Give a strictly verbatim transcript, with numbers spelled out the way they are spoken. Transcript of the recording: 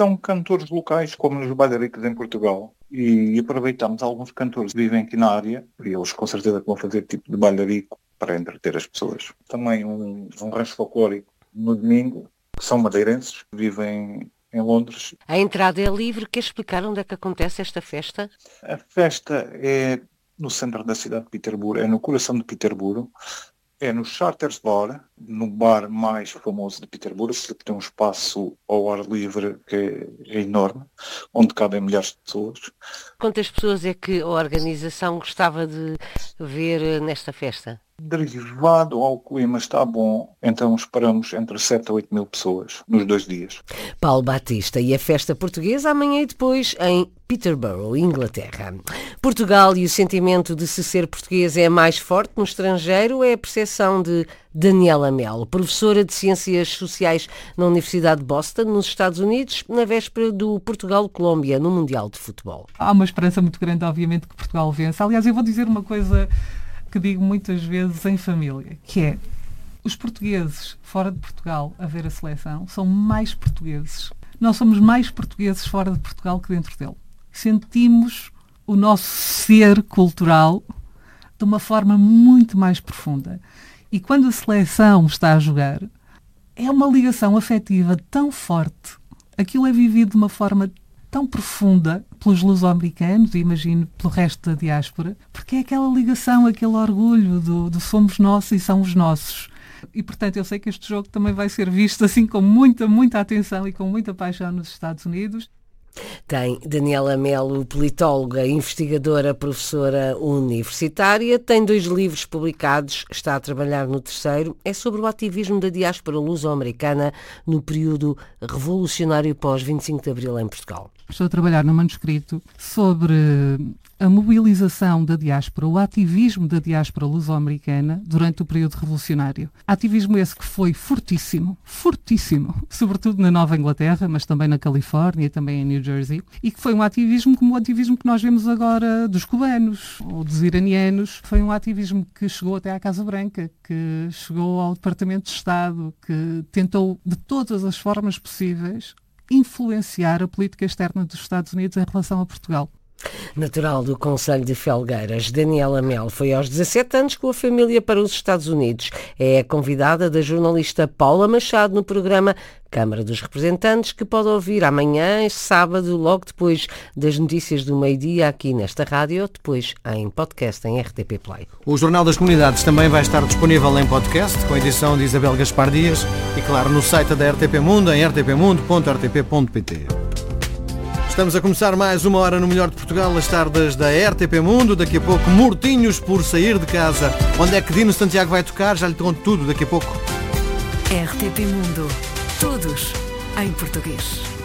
São cantores locais, como nos bailaricos em Portugal. E aproveitamos alguns cantores que vivem aqui na área, e eles com certeza vão fazer tipo de bailarico para entreter as pessoas. Também um, um rancho folclórico no domingo, que são madeirenses, vivem em Londres. A entrada é livre. Quer explicar onde é que acontece esta festa? A festa é no centro da cidade de Peterborough, é no coração de Peterborough. É no Charters Bar, no bar mais famoso de Peterborough, porque tem um espaço ao ar livre que é, é enorme, onde cabem milhares de pessoas. Quantas pessoas é que a organização gostava de ver nesta festa? Derivado ao clima está bom, então esperamos entre sete a oito mil pessoas nos dois dias. Paulo Batista, e a festa portuguesa amanhã e depois em Peterborough, Inglaterra. Portugal e o sentimento de se ser português é mais forte no estrangeiro, é a percepção de Daniela Melo, professora de Ciências Sociais na Universidade de Boston, nos Estados Unidos, na véspera do Portugal-Colômbia no Mundial de Futebol. Há uma esperança muito grande, obviamente, que Portugal vença. Aliás, eu vou dizer uma coisa que digo muitas vezes em família, que é: os portugueses fora de Portugal a ver a seleção são mais portugueses. Nós somos mais portugueses fora de Portugal que dentro dele. Sentimos o nosso ser cultural de uma forma muito mais profunda. E quando a seleção está a jogar, é uma ligação afetiva tão forte. Aquilo é vivido de uma forma tão profunda pelos luso-americanos e imagino pelo resto da diáspora, porque é aquela ligação, aquele orgulho do, do somos nossos e são os nossos. E, portanto, eu sei que este jogo também vai ser visto assim com muita, muita atenção e com muita paixão nos Estados Unidos. Tem Daniela Melo, politóloga, investigadora, professora universitária, tem dois livros publicados, está a trabalhar no terceiro, é sobre o ativismo da diáspora luso-americana no período revolucionário pós vinte e cinco de Abril em Portugal. Estou a trabalhar num manuscrito sobre a mobilização da diáspora, o ativismo da diáspora luso-americana durante o período revolucionário. Ativismo esse que foi fortíssimo, fortíssimo, sobretudo na Nova Inglaterra, mas também na Califórnia e também em New Jersey, e que foi um ativismo como o ativismo que nós vemos agora dos cubanos ou dos iranianos. Foi um ativismo que chegou até à Casa Branca, que chegou ao Departamento de Estado, que tentou de todas as formas possíveis influenciar a política externa dos Estados Unidos em relação a Portugal. Natural do Conselho de Felgueiras, Daniela Melo foi aos dezassete anos com a família para os Estados Unidos. É a convidada da jornalista Paula Machado no programa Câmara dos Representantes, que pode ouvir amanhã, sábado, logo depois das notícias do meio-dia, aqui nesta rádio, ou depois em podcast em R T P Play. O Jornal das Comunidades também vai estar disponível em podcast, com a edição de Isabel Gaspar Dias e, claro, no site da R T P Mundo, em r t p mundo ponto r t p ponto p t. Estamos a começar mais uma hora no Melhor de Portugal, as tardes da R T P Mundo. Daqui a pouco, mortinhos por sair de casa. Onde é que Dino Santiago vai tocar? Já lhe conto tudo daqui a pouco. R T P Mundo. Todos em português.